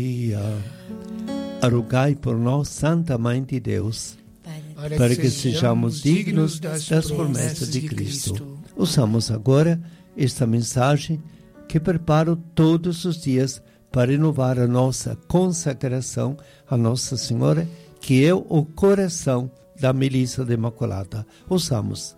Rogai por nós, Santa Mãe de Deus, para que sejamos dignos das promessas de Cristo. Usamos agora esta mensagem que preparo todos os dias para renovar a nossa consagração a Nossa Senhora, que é o coração da Milícia da Imaculada. Usamos.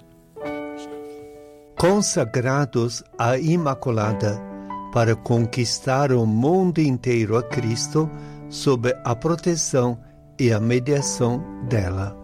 Consagrados à Imaculada para conquistar o mundo inteiro a Cristo, sob a proteção e a mediação dela.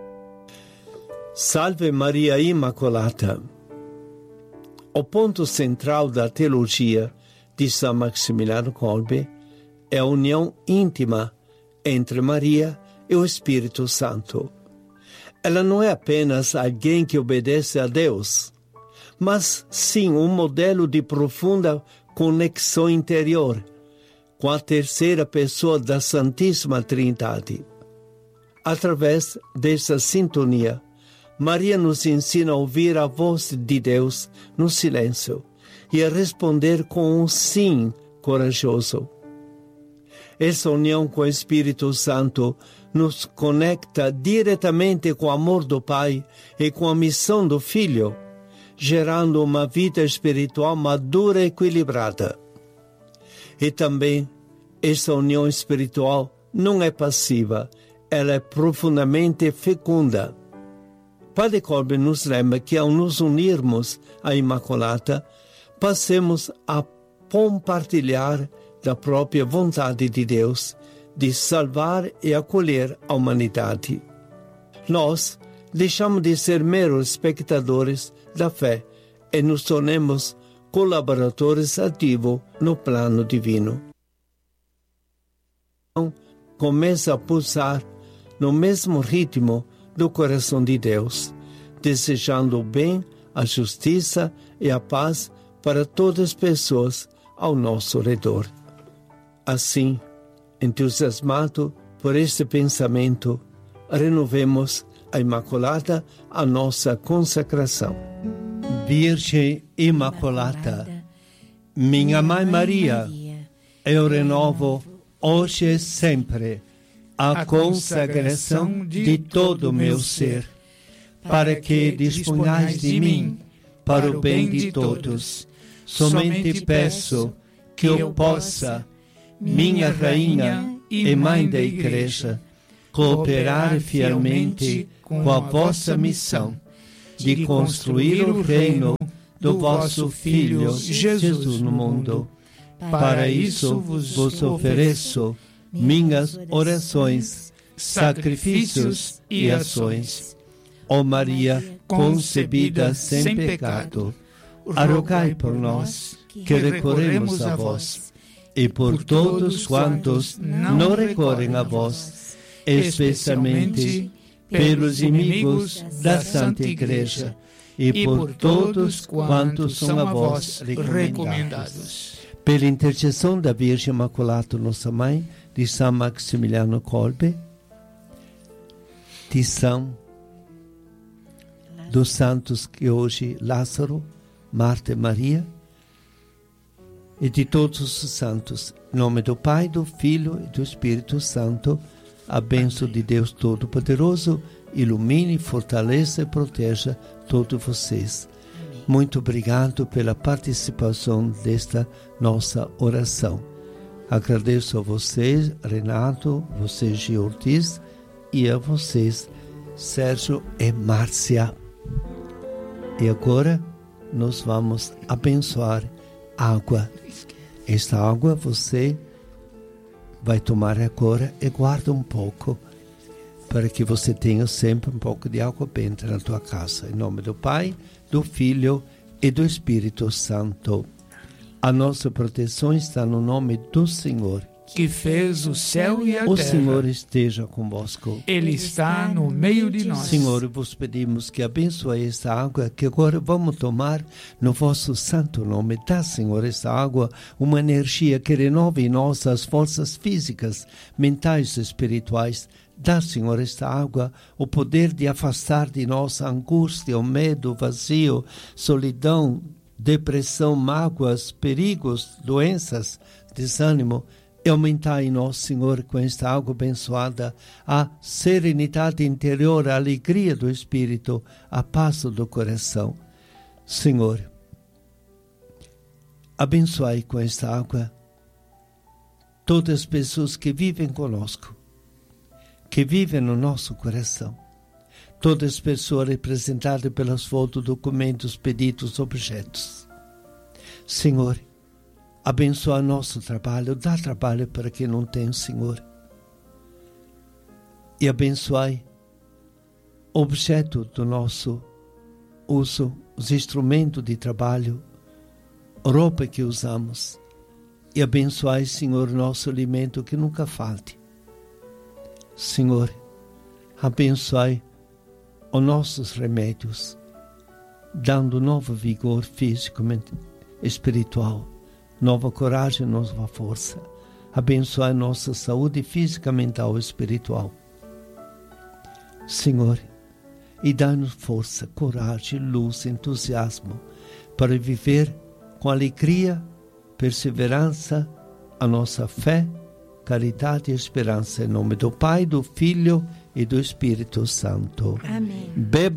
Salve Maria Imaculata! O ponto central da teologia de São Maximiliano Kolbe é a união íntima entre Maria e o Espírito Santo. Ela não é apenas alguém que obedece a Deus, mas sim um modelo de profunda conexão interior com a terceira pessoa da Santíssima Trindade. Através dessa sintonia, Maria nos ensina a ouvir a voz de Deus no silêncio e a responder com um sim corajoso. Essa união com o Espírito Santo nos conecta diretamente com o amor do Pai e com a missão do Filho, gerando uma vida espiritual madura e equilibrada. E também, essa união espiritual não é passiva, ela é profundamente fecunda. Padre Kolbe nos lembra que ao nos unirmos à Imaculata, passemos a compartilhar da própria vontade de Deus, de salvar e acolher a humanidade. Nós deixamos de ser meros espectadores da fé e nos tornamos colaboradores ativos no plano divino. Começa a pulsar no mesmo ritmo do coração de Deus, desejando o bem, a justiça e a paz para todas as pessoas ao nosso redor. Assim, entusiasmado por este pensamento, renovemos a Imaculada a nossa consagração. Virgem Imaculata, minha Mãe Maria, eu renovo hoje e sempre a consagração de todo o meu ser, para que disponhais de mim para o bem de todos. Somente peço que eu possa, minha Rainha e Mãe da Igreja, cooperar fielmente com a vossa missão de construir o reino do vosso Filho Jesus no mundo. Para isso vos ofereço minhas orações, sacrifícios e ações. Ó Maria concebida sem pecado, rogai por nós que recorremos a vós, e por todos quantos não recorrem a vós, especialmente pelos inimigos da Santa Igreja, e por todos quantos são a vós recomendados. Pela intercessão da Virgem Imaculada, nossa Mãe, de São Maximiliano Kolbe, dos santos que hoje Lázaro, Marta e Maria, e de todos os santos, em nome do Pai, do Filho e do Espírito Santo, a bênção de Deus Todo-Poderoso ilumine, fortaleça e proteja todos vocês. Amém. Muito obrigado pela participação desta nossa oração. Agradeço a vocês, Renato, vocês, G. Ortiz, e a vocês, Sérgio e Márcia. E agora nós vamos abençoar água. Esta água você vai tomar agora e guarda um pouco, para que você tenha sempre um pouco de água benta na tua casa. Em nome do Pai, do Filho e do Espírito Santo. A nossa proteção está no nome do Senhor, que fez o céu e a terra. O Senhor esteja convosco. Ele está no meio de nós. Senhor, vos pedimos que abençoe esta água que agora vamos tomar no vosso santo nome. Dá, Senhor, esta água uma energia que renove em nós as forças físicas, mentais e espirituais. Dá, Senhor, esta água o poder de afastar de nós a angústia, o medo, o vazio, solidão, depressão, mágoas, perigos, doenças, desânimo. E aumentai em nós, Senhor, com esta água abençoada, a serenidade interior, a alegria do Espírito, a paz do coração. Senhor, abençoai com esta água todas as pessoas que vivem conosco, que vivem no nosso coração. Todas as pessoas representadas pelas fotos, documentos, pedidos, objetos. Senhor, abençoa nosso trabalho, dá trabalho para quem não tem, Senhor. E abençoai o objeto do nosso uso, os instrumentos de trabalho, roupa que usamos. E abençoai, Senhor, nosso alimento que nunca falte. Senhor, abençoai os nossos remédios, dando novo vigor físico, espiritual, nova coragem, nova força. Abençoai nossa saúde física, mental e espiritual. Senhor, e dá-nos força, coragem, luz, entusiasmo para viver com alegria, perseverança, a nossa fé, caridade e esperança. Em nome do Pai, do Filho e do Espírito Santo. Amém.